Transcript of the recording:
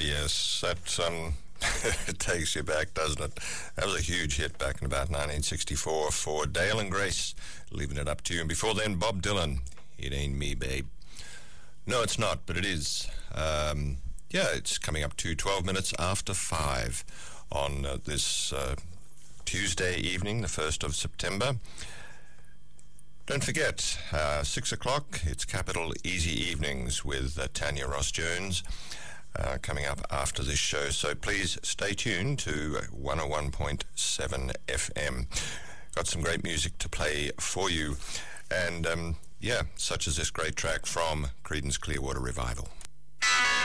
yes, that it takes you back, doesn't it? That was a huge hit back in about 1964 for Dale and Grace, Leaving It Up to You. And before then, Bob Dylan, It Ain't Me, Babe. No, it's not, but it is. It's coming up to 12 minutes after 5 on this Tuesday evening, the 1st of September. Don't forget, 6 o'clock, it's Capital Easy Evenings with Tanya Ross-Jones coming up after this show. So please stay tuned to 101.7 FM. Got some great music to play for you. And, such as this great track from Creedence Clearwater Revival.